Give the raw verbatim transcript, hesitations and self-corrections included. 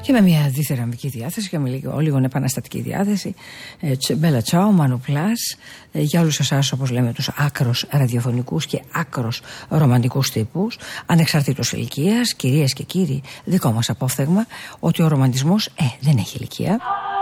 Και με μια διθεραμική διάθεση και με λίγο, λίγο επαναστατική διάθεση. ε, Μπέλα Τσάο, Μάνου Πλάς, ε, για όλους εσάς, όπως λέμε, τους άκρος ραδιοφωνικούς και άκρος ρομαντικούς τύπους, ανεξαρτήτως ηλικίας, κυρίες και κύριοι, δικό μας απόφθεγμα ότι ο ρομαντισμός ε, δεν έχει ηλικία.